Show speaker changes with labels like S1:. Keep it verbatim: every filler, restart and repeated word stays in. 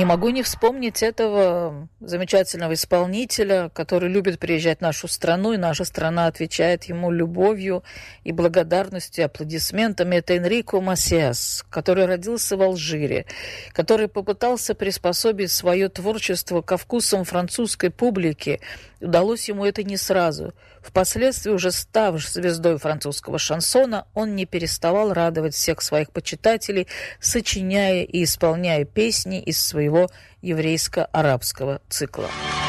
S1: Не могу не вспомнить этого замечательного исполнителя, который любит приезжать в нашу страну, и наша страна отвечает ему любовью и благодарностью, аплодисментами. Это Энрико Масиас, который родился в Алжире, который попытался приспособить свое творчество ко вкусам французской публики. Удалось ему это не сразу. Впоследствии, уже став звездой французского шансона, он не переставал радовать всех своих почитателей, сочиняя и исполняя песни из своего еврейско-арабского цикла.